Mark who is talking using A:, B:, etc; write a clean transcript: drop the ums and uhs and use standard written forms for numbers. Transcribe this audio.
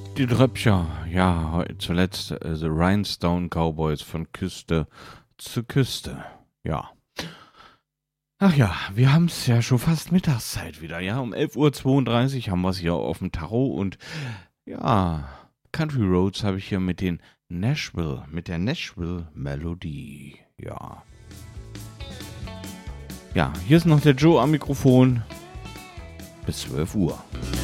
A: Die Dröpcher, ja, zuletzt The Rhinestone Cowboys von Küste zu Küste. Ja. Ach ja, wir haben es ja schon fast Mittagszeit wieder, ja. Um 11:32 Uhr haben wir es hier auf dem Tacho und ja, Country Roads habe ich hier mit der Nashville Melodie. Ja. Ja, hier ist noch der Joe am Mikrofon. Bis 12 Uhr.